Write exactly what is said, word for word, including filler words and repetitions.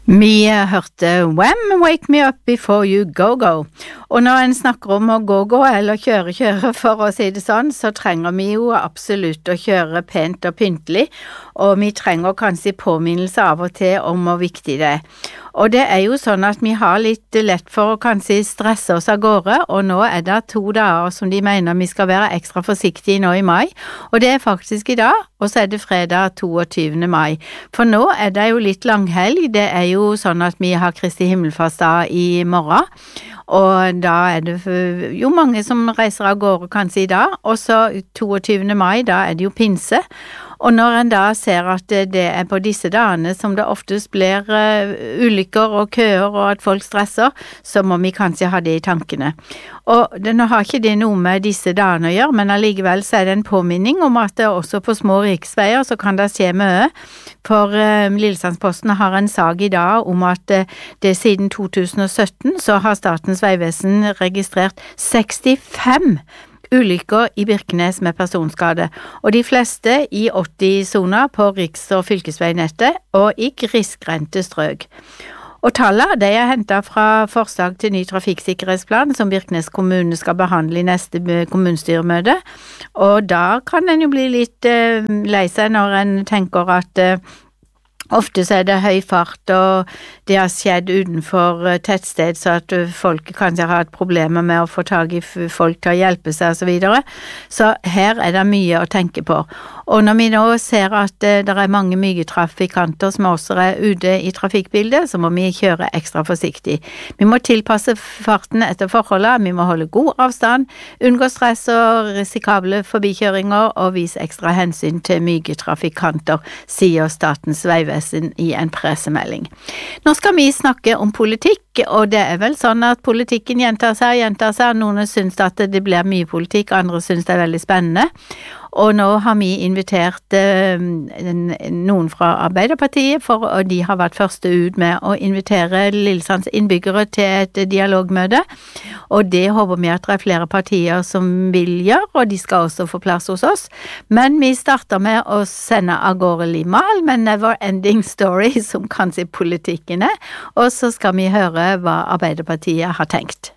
Vi hørte Wham! Wake me up before you go-go. Og når en snakker om å gå-gå eller kjøre-kjøre for å si det sånn, så trenger vi jo absolutt å kjøre pent og pyntelig, og vi trenger kanskje påminnelse av og til om hvor viktig det er. Og det er jo sånn at vi har litt lett for å kanskje stresse oss av gårde, og nå er det to dager som de mener vi skal være ekstra forsiktige nå i mai, og det er faktisk i dag, og så er det fredag toogtyvende mai. For nå er det jo litt langhelg, det er jo sånn at vi har Kristi himmelfartsdag i morgen, og da er det jo mange som reiser av gårde kanskje i dag, og så toogtyvende mai, da er det jo pinse. Og når en da ser at det er på disse dagene som det oftest blir uh, ulykker og køer og at folk stresser, så må vi kanskje ha det i tankene. Og det, nå har ikke det noe med disse dagene å gjøre, men allikevel så er det en påminning om at det også på små riksveier så kan det skje mye. For uh, Lillesandsposten har en sag i dag om at uh, det siden to tusen og sytten så har Statens vegvesen registrert sekstifem ulykker i Birkenes med personskade, og de fleste i åtti-soner på riks- og fylkesveinettet og i grisgrendte strøk. Og tallet, det er hentet fra forslag til ny trafikksikkerhetsplan som Birkenes kommune skal behandle i neste kommunestyremøte, og da kan en jo bli litt uh, lei seg når en tenker at uh, ofte så er det høy fart, og det har skjedd utenfor tettsted, så at folk kanskje har hatt problemer med å få tag i folk til å hjelpe seg og så videre. Så her er det mye å tenke på. Og når vi nå ser at det er mange mye trafikanter som også er ute i trafikkbildet, så må vi kjøre ekstra forsiktig. Vi må tilpasse farten etter forholdet, vi må holde god avstand, unngå stress og risikable forbikjøringer, og vise ekstra hensyn til mye trafikanter, sier Statens vegvesen i en pressemelding. Nå skal vi snakke om politikk, og det er vel sånn at politikken gjentar seg, gjentar seg. Noen synes at det blir mye politikk, andre synes det er veldig spennende. Og nå har vi invitert eh, noen fra Arbeiderpartiet, for og de har vært første ut med å invitere Lillesands innbyggere til et dialogmøte, og det håper vi at det er flere partier som vil gjøre, og de skal også få plass hos oss. Men vi starter med å sende av gårde Limal med Never Ending Story, som kanskje politikken er, og så skal vi høre hva Arbeiderpartiet har tenkt.